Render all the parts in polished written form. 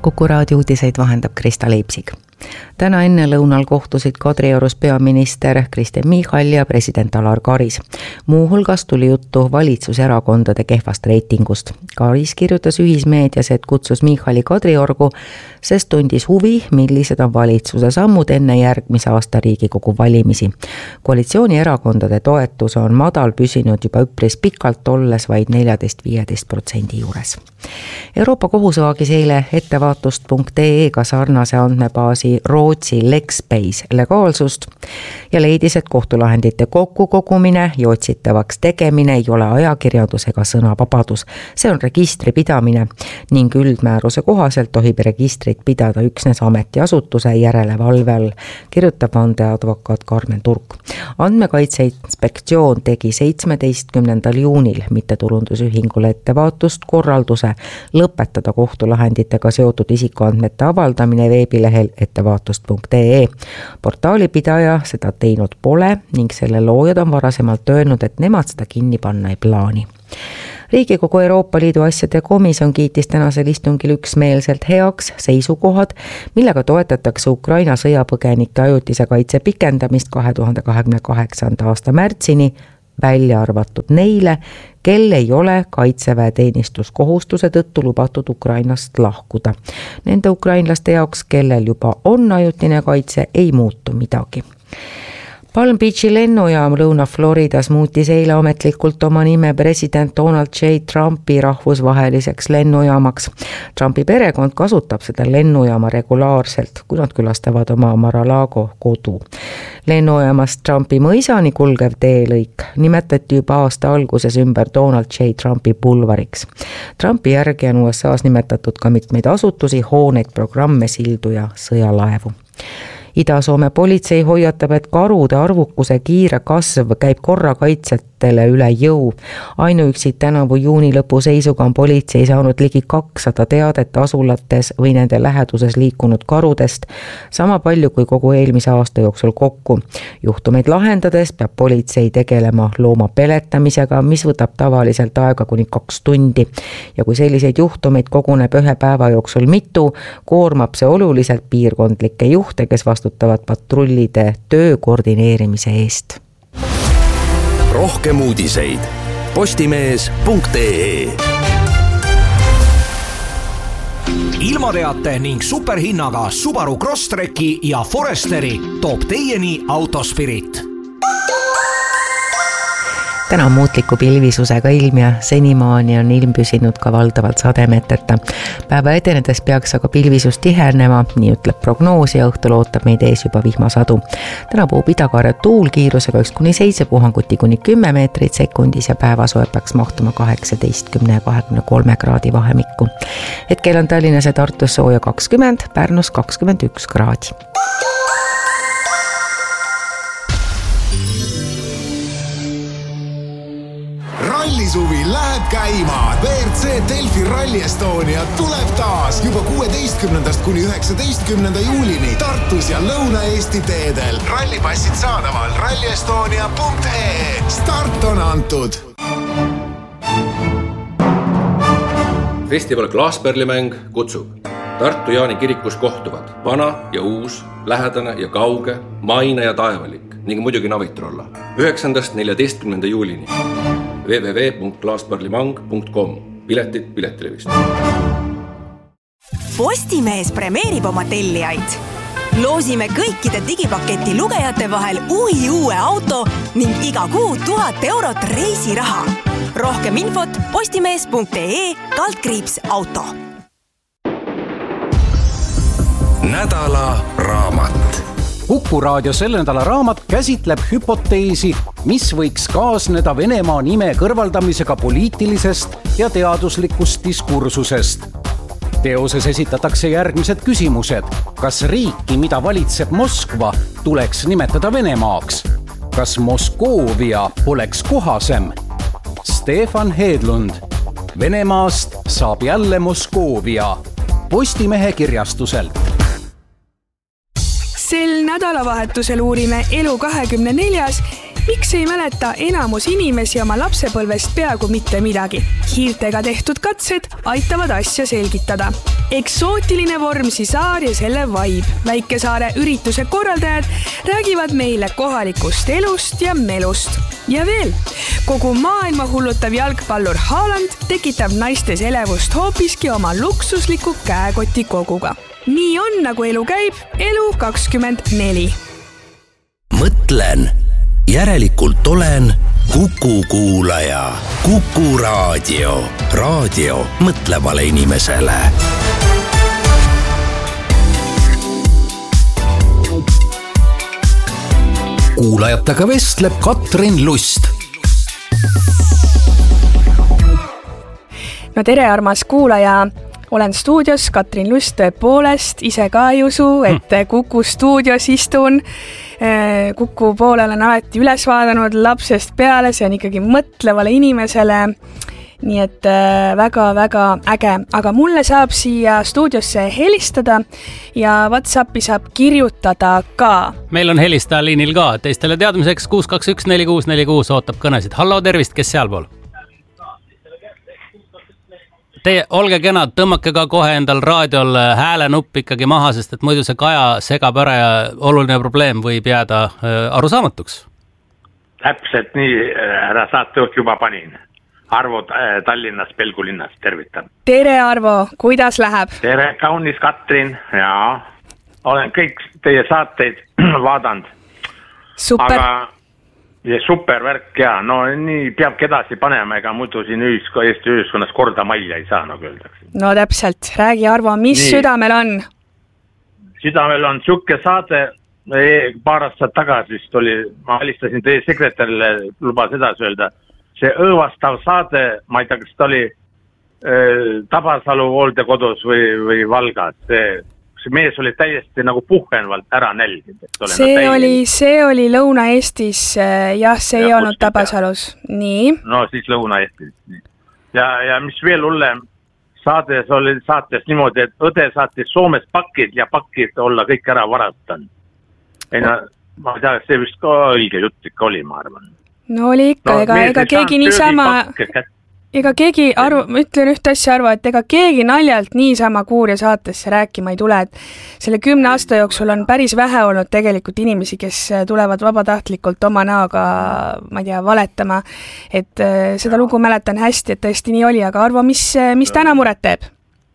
Kuku raadio uudiseid vahendab Krista Leipsig. Täna enne lõunal kohtusid Kadriorus peaminister Kristen Michal ja president Alar Karis. Muu hulgas tuli juttu valitsuserakondade kehvast reitingust. Karis kirjutas ühismeedias, et kutsus Michali Kadriorgu, sest tundis huvi, millised on valitsuse sammud enne järgmise aasta Riigikogu valimisi. Koalitsioonierakondade toetus on madal püsinud juba üpris pikalt, olles vaid 14-15% juures. Euroopa kohus vaagis eile ettevaatust.ee-ga sarnase andmebaasi Rootsi Lexbase legaalsust ja leidis, et kohtulahendite kokkukogumine ja otsitavaks tegemine ei ole ajakirjandus ega sõnavabadus. See on registri pidamine ning üldmääruse kohaselt tohib registrit pidada üksnes ametiasutuse järelevalve all, kirjutab vandeadvokaat Karmen Turk. Andmekaitse inspektsioon tegi 17. juunil mittetulundusühingule ettevaatust korralduse lõpetada kohtulahenditega seotud isikuandmete avaldamine veebilehel ettevaatust.ee. Portaali pidaja seda teinud pole ning selle loojad on varasemalt öelnud, et nemad seda kinni panna ei plaani. Riigikogu Euroopa Liidu asjade komisjon kiitis tänasel istungil üksmeelselt heaks seisukohad, millega toetatakse Ukraina sõjapõgenike ajutise kaitse pikendamist 2028. aasta märtsini, välja arvatud neile, kel ei ole kaitseväeteenistuskohustuse tõttu lubatud Ukrainast lahkuda. Nende ukrainlaste jaoks, kellel juba on ajutine kaitse, ei muutu midagi. Palm Beachi lennujaam Lõuna-Floridas muutis eile ametlikult oma nime president Donald J. Trumpi rahvusvaheliseks lennujaamaks. Trumpi perekond kasutab seda lennujaama regulaarselt, kui nad külastavad oma Mar-a-Lago kodu. Lennujaamast Trumpi mõisani kulgev teelõik nimetati juba aasta alguses ümber Donald J. Trumpi bulvariks. Trumpi järgi on USA's nimetatud ka mitmeid asutusi, hooneid, programme, sildu ja sõjalaevu. Ida-Soome politsei hoiatab, et karude arvukuse kiire kasv käib korrakaitsjatele üle jõu. Ainuüksi tänavu juuni lõpu seisuga on politsei saanud ligi 200 teadet asulates või nende läheduses liikunud karudest, sama palju kui kogu eelmise aasta jooksul kokku. Juhtumeid lahendades peab politsei tegelema looma peletamisega, mis võtab tavaliselt aega kuni 2 tundi. Ja kui selliseid juhtumeid koguneb ühe päeva jooksul mitu, koormab see oluliselt piirkondlikke juhte, kes vastutavad patrullide töö koordineerimise eest. Rohkem uudiseid postimees.ee. Ilmateate ning superhinnaga Subaru Crosstreki ja Foresteri toob teieni Autospirit. Täna on muutliku pilvisusega ilm ja senimaani on ilm püsinud ka valdavalt sademeteta. Päeva edenedes peaks aga pilvisus tihenema, nii ütleb prognoos ja õhtul ootab meid ees juba vihmasadu. Täna puhub idakaare tuul kiirusega 1-7 puhanguti kuni 10 meetrit sekundis ja päevasoe peaks mahtuma 18-23 kraadi vahemikku. Hetkel on Tallinnas ja Tartus sooja 20, Pärnus 21 kraadi. Rallisuvi läheb käima. WRC Delfi Rally Estonia tuleb taas juba 16. kuni 19. juulini Tartus ja Lõuna-Eesti teedel. Rallipassid saadaval rallyestonia.ee. Start on antud. Festival Klaasperlimäng kutsub. Tartu Jaani kirikus kohtuvad vana ja uus, lähedane ja kauge, maine ja taevalik ning muidugi navitrolla. 9.–14. juulini. www.klaasperlimang.com. Piletid Piletilevist. Postimees premeerib oma tellijaid. Loosime kõikide digipaketi lugejate vahel uue auto ning iga kuu 1000 eurot reisiraha. Rohkem infot postimees.ee/auto. Nädala raamat. Kuku raadio selle nädala raamat käsitleb hüpoteesi, mis võiks kaasneda Venemaa nime kõrvaldamisega poliitilisest ja teaduslikust diskursusest. Teoses esitatakse järgmised küsimused. Kas riiki, mida valitseb Moskva, tuleks nimetada Venemaaks? Kas Moskoovia oleks kohasem? Stefan Hedlund. Venemaast saab jälle Moskoovia. Postimehe kirjastuselt. Sel nädalavahetusel uurime Elu24 miks ei mäleta enamus inimesi oma lapsepõlvest peaaegu mitte midagi? Hiirtega tehtud katsed aitavad asja selgitada. Eksootiline Vormsi saar ja selle vibe. Väikesaare ürituse korraldajad räägivad meile kohalikust elust ja melust. Ja veel, kogu maailma hullutav jalgpallur Haaland tekitab naistes elevust hoopiski oma luksusliku käekoti koguga. Nii on, nagu elu käib, elu 24. Mõtlen, järelikult olen Kuku kuulaja. Kuku raadio. Raadio mõtlevale inimesele. Kuulajatega vestleb Katrin Lust. No tere, armas kuulaja. Olen stuudios, Katrin Lust, tõepoolest, ise ka ei usu, et Kuku stuudios istun. Kuku poole olen alati üles vaadanud lapsest peale, see on ikkagi mõtlevale inimesele. Nii et väga-väga äge, aga mulle saab siia stuudiosse helistada ja WhatsAppi saab kirjutada ka. Meil on helistaja liinil ka, teistele teadmiseks 6214646 ootab kõnesid. Hallo, tervist, kes sealpool? Teie, olge kenad, tõmmake ka kohe endal raadiol häälenupp ikkagi maha, sest et muidu see Kaja segab ära ja oluline probleem võib jääda arusaamatuks. Täpselt nii, härra saatejuht juba panin. Arvo Tallinnas, Pelgulinnas, tervitan. Tere, Arvo, kuidas läheb? Tere, kaunis Katrin, jaa. Olen kõik teie saateid vaadanud. Super. Aga ja super värk, jaa. No nii peabki edasi panema, ega muidu siin Eesti ühiskonnas korda majja ei saa, nagu öeldakse. No täpselt, räägi, Arvo, mis nii. Südamel on? Südamel on siuke saade, paar aastat tagasi vist oli, ma helistasin teie sekretärile, lubas edasi öelda, see õõvastav saade, ma ei tea, kas ta oli Tabasalu hooldekodus või Valgas, see mees oli täiesti nagu puhkenvalt ära nälginud. See oli Lõuna-Eestis, jah, see ei olnud Tabasalus. Nii. No siis Lõuna-Eestis. Ja mis veel hullem, saates niimoodi, et õde saatis Soomes pakid ja pakid olla kõik ära varastan. Ma ei tea, see vist ka õige jutt ikka oli, ma arvan. No oli ikka, ega keegi niisama... Ega keegi ma ütlen ühte asja, Arvo, et ega keegi naljalt niisama Kuurja saatesse rääkima ei tule, et selle 10 aasta jooksul on päris vähe olnud tegelikult inimesi, kes tulevad vabatahtlikult oma näoga, ma ei tea, valetama, et seda lugu mäletan hästi, et tõesti nii oli, aga Arvo, mis täna muret teeb?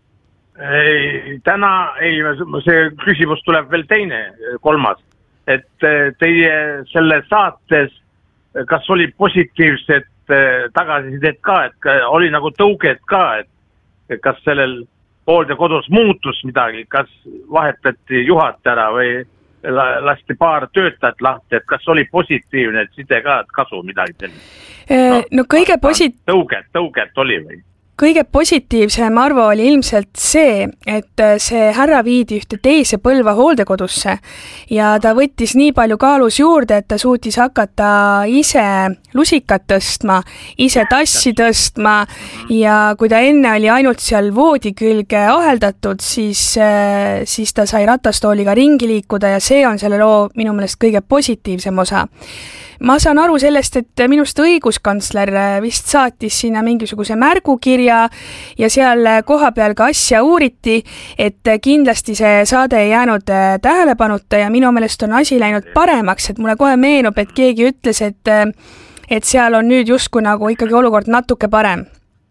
Täna see küsimus tuleb veel teine, kolmas, et teie selle saates, kas oli positiivsed tagasisidet ka, et oli nagu tõuget ka, et kas sellel hooldekodus muutus midagi, kas vahetati juhatajana või lasti paar töötajat lahti, et kas oli positiivne side ka, et kasu midagi sellist? No kõige tõuget oli või? Kõige positiivsem, Arvo, oli ilmselt see, et see härra viidi ühte teise Põlva hooldekodusse ja ta võttis nii palju kaalus juurde, et ta suutis hakata ise lusikat tõstma, ise tassi tõstma ja kui ta enne oli ainult seal voodi külge aheldatud, siis ta sai ratastooliga ringi liikuda ja see on selle loo minu meelest kõige positiivsem osa. Ma saan aru sellest, et minust õiguskantsler vist saatis sinna mingisuguse märgukirja ja seal koha peal ka asja uuriti, et kindlasti see saade ei jäänud tähelepanuta ja minu meelest on asi läinud paremaks, et mulle kohe meenub, et keegi ütles, et seal on nüüd justkui nagu ikkagi olukord natuke parem.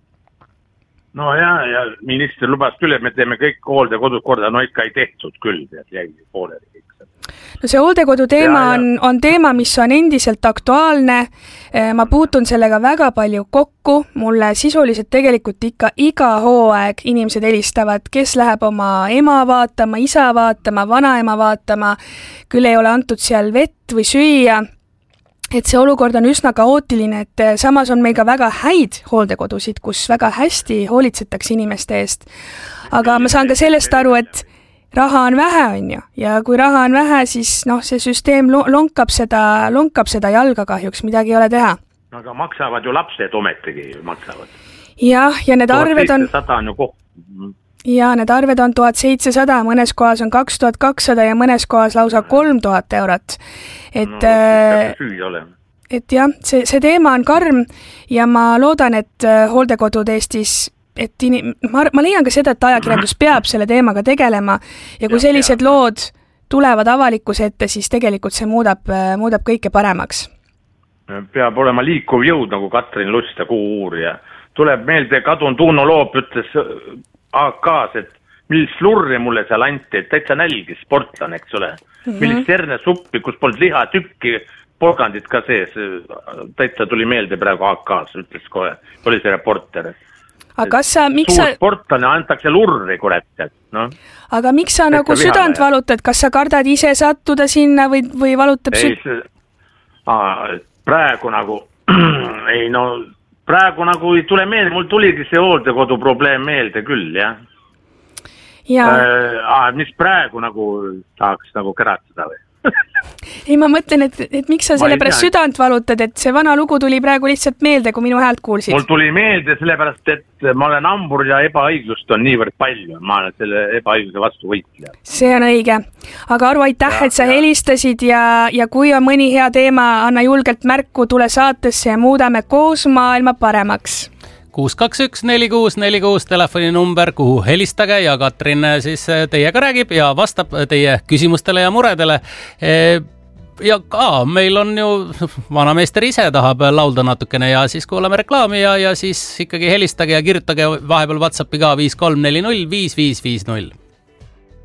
No ja minister lubas küll, et me teeme kõik hooldekodud korda, no ikka ei tehtud küll, jäi pooleli. No see hooldekodu teema on teema, mis on endiselt aktuaalne. Ma puutun sellega väga palju kokku. Mulle sisuliselt tegelikult ikka iga hooaeg inimesed helistavad, kes läheb oma ema vaatama, isa vaatama, vanaema vaatama. Küll ei ole antud seal vett või süüa. Et see olukord on üsna kaootiline, et samas on meil ka väga häid hooldekodusid, kus väga hästi hoolitsetakse inimeste eest. Aga ma saan ka sellest aru, et raha on vähe, on ju, ja kui raha on vähe, siis see süsteem lonkab seda jalga kahjuks, midagi ei ole teha. Aga maksavad ju lapsed ometigi, maksavad. Jah, ja need arved on... 1700 on ju koht. Ja need arved on 1700, mõnes kohas on 2200 ja mõnes kohas lausa 3000 eurot. Et, et jah, see teema on karm ja ma loodan, et hooldekodud Eestis, ma leian ka seda, et ajakirjandus peab selle teemaga tegelema ja kui sellised lood tulevad avalikkuse ette, siis tegelikult see muudab kõike paremaks. Peab olema liikuv jõud, nagu Katrin Lust ja Kuu-uurija. Tuleb meelde, kadunud Uno Loop ütles AK-s, et millist lurri mulle seal anti, et täitsa nälgis sportlane, eks ole. Millist hernesuppi, kus polnud lihatükki, porgandid ka sees, täitsa tuli meelde praegu AK-s, ütles kohe, oli see reporter. Aga suur sportlane antakse lurri, kurat, no. Aga miks sa nagu südant valutad, kas sa kardad ise sattuda sinna või valutab praegu nagu praegu nagu ei tule meelde, mul tuligi see hooldekodu probleem meelde küll, jah. Mis praegu nagu tahaks nagu käratada või? Ei, ma mõtlen, et miks sa selle pärast südant valutad, et see vana lugu tuli praegu lihtsalt meelde, kui minu häält kuulsid. Mul tuli meelde sellepärast, et ma olen hambur ja ebaõiglust on niivõrd palju. Ma olen selle ebaõigluse vastu võitleja. See on õige. Aga Aru, aitäh, et sa helistasid ja kui on mõni hea teema, anna julgelt märku, tule saatesse ja muudame koos maailma paremaks. 621-4646 telefoninumber, kuhu helistage ja Katrin siis teiega räägib ja vastab teie küsimustele ja muredele. Ja meil on ju vanameister ise tahab laulda natukene ja siis kuulame reklaami ja siis ikkagi helistage ja kirjutage vahepeal WhatsAppi ka 5340 5550.